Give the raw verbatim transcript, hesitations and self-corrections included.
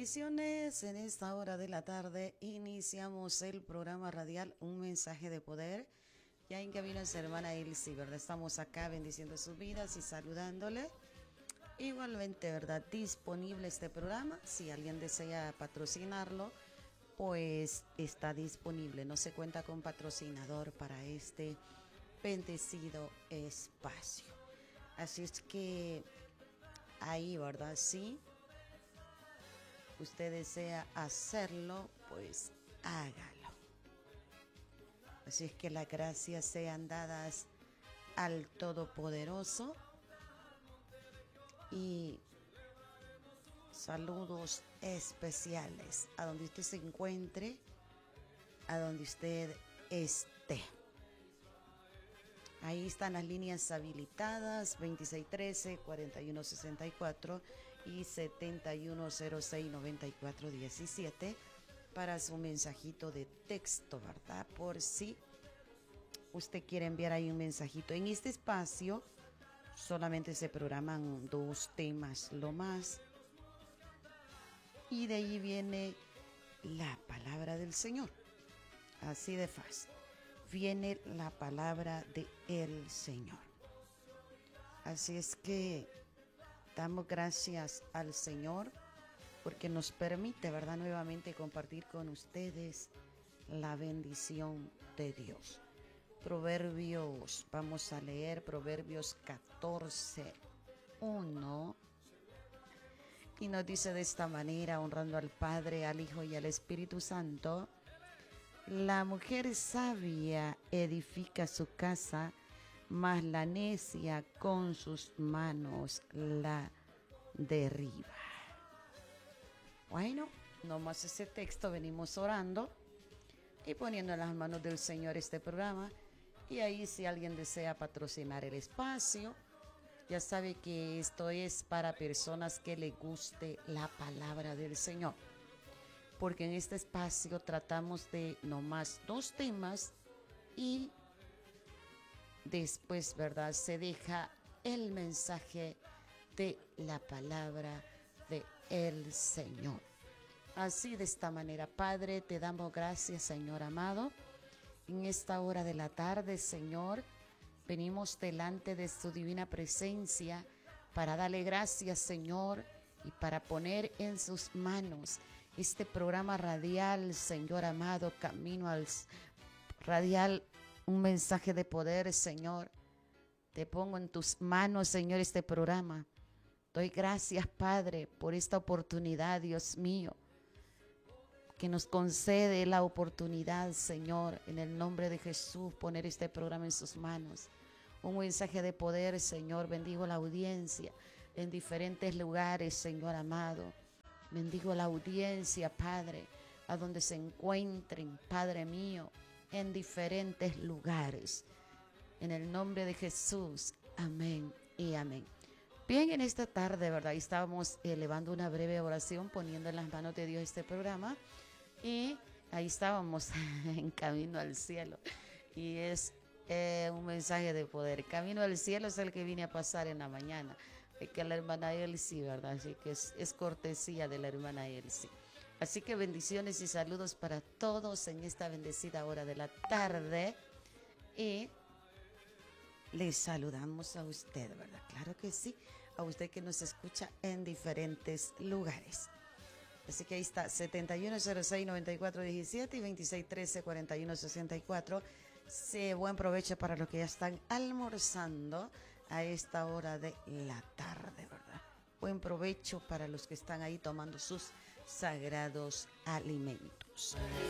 Bendiciones en esta hora de la tarde. Iniciamos el programa radial Un Mensaje de Poder. Ya en cabina su hermana Elsie, ¿verdad? Estamos acá bendiciendo sus vidas y saludándole. Igualmente, ¿verdad? Disponible este programa. Si alguien desea patrocinarlo, pues está disponible. No se cuenta con patrocinador para este bendecido espacio. Así es que ahí, ¿verdad? Sí. Usted desea hacerlo, pues hágalo. Así es que las gracias sean dadas al Todopoderoso y saludos especiales a donde usted se encuentre, a donde usted esté. Ahí están las líneas habilitadas veintiséis trece, cuarenta y uno sesenta y cuatro y setenta y uno cero seis, noventa y cuatro diecisiete para su mensajito de texto, ¿verdad? Por si usted quiere enviar ahí un mensajito. En este espacio solamente se programan dos temas, lo más. Y de ahí viene la palabra del Señor. Así de fácil. Viene la palabra de el Señor. Así es que damos gracias al Señor porque nos permite, ¿verdad?, nuevamente compartir con ustedes la bendición de Dios. Proverbios, vamos a leer Proverbios catorce, uno. Y nos dice de esta manera, honrando al Padre, al Hijo y al Espíritu Santo: la mujer sabia edifica su casa, mas la necia con sus manos la derriba. Bueno, nomás ese texto venimos orando y poniendo en las manos del Señor este programa. Y ahí, si alguien desea patrocinar el espacio, ya sabe que esto es para personas que les guste la palabra del Señor. Porque en este espacio tratamos de nomás dos temas y después, ¿verdad?, se deja el mensaje de la palabra de el Señor. Así, de esta manera, Padre, te damos gracias, Señor amado. En esta hora de la tarde, Señor, venimos delante de su divina presencia para darle gracias, Señor, y para poner en sus manos este programa radial, Señor amado, camino al radial, un mensaje de poder, Señor. Te pongo en tus manos, Señor, este programa. Doy gracias, Padre, por esta oportunidad, Dios mío, que nos concede la oportunidad, Señor, en el nombre de Jesús, poner este programa en sus manos. Un mensaje de poder, Señor. Bendigo la audiencia en diferentes lugares, Señor amado. Bendigo la audiencia, Padre, a donde se encuentren, Padre mío, en diferentes lugares. En el nombre de Jesús, amén y amén. Bien, en esta tarde, ¿verdad? Estábamos elevando una breve oración, poniendo en las manos de Dios este programa. Y ahí estábamos en camino al cielo. Y es eh, un mensaje de poder. Camino al cielo es el que vine a pasar en la mañana. De que la hermana Elsie, ¿verdad? Así que es, es cortesía de la hermana Elsie. Así que bendiciones y saludos para todos en esta bendecida hora de la tarde. Y les saludamos a usted, ¿verdad? Claro que sí. A usted que nos escucha en diferentes lugares. Así que ahí está, setenta y uno cero seis, noventa y cuatro diecisiete y veintiséis trece, cuarenta y uno sesenta y cuatro. Sí, buen provecho para los que ya están almorzando a esta hora de la tarde, ¿verdad? Buen provecho para los que están ahí tomando sus sagrados alimentos.